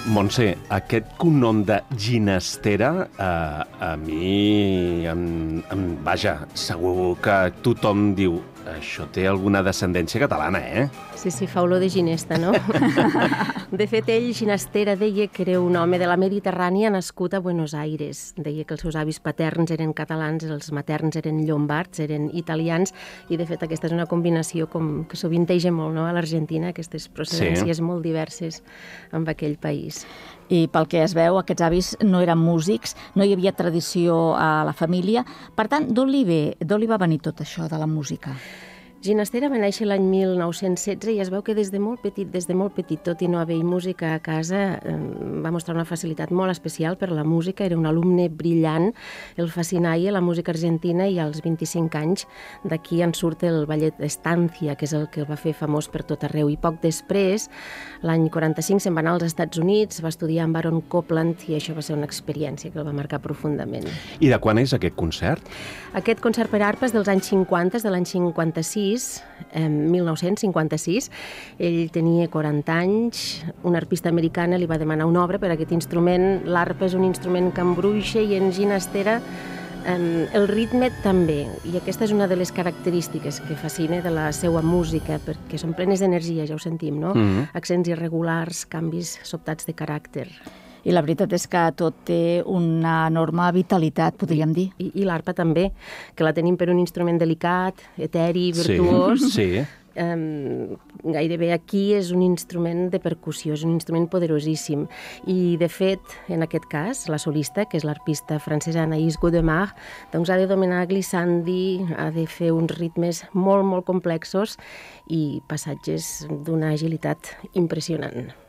Montse, aquest cognom de ginestera, a mi, vaja, segur que tothom diu això té alguna descendència catalana, Sí, fa olor de ginesta, no? De fet, ell, ginestera, deia que era un home de la Mediterrània nascut a Buenos Aires. Deia que els seus avis paterns eren catalans, els materns eren llombards, eren italians, i de fet aquesta és una combinació que sovinteja molt, no?, a l'Argentina, aquestes procedències molt diverses amb aquell país. I pel que es veu, aquests avis no eren músics, no hi havia tradició a la família. Per tant, d'on li va venir tot això de la música? Ginestera va néixer l'any 1916 i es veu que des de molt petit, tot i no haver música a casa, va mostrar una facilitat molt especial per la música. Era un alumne brillant, el fascinava la música argentina, i als 25 anys d'aquí en surt el ballet Estancia, que és el que el va fer famós per tot arreu. I poc després, l'any 45, se'n va anar als Estats Units, va estudiar amb Aaron Copland, i això va ser una experiència que el va marcar profundament. I de quan és aquest concert? Aquest concert per arpa és dels anys 50, de l'any 1956. Ell tenia 40 anys, una arpista americana li va demanar una obra per a aquest instrument. L'arpa és un instrument que embruixa, i en ginestera el ritme també, i aquesta és una de les característiques que fascina de la seva música, perquè són plenes d'energia, ja ho sentim, no? Accents irregulars, canvis sobtats de caràcter. I la veritat és que tot té una enorme vitalitat, podríem dir. I l'arpa també, que la tenim per un instrument delicat, eteri, virtuós. Sí. Gairebé aquí és un instrument de percussió, és un instrument poderosíssim. I, de fet, en aquest cas, la solista, que és l'arpista francesa Anaïs Godemar, doncs ha de dominar glissandi, ha de fer uns ritmes molt, molt complexos i passatges d'una agilitat impressionant.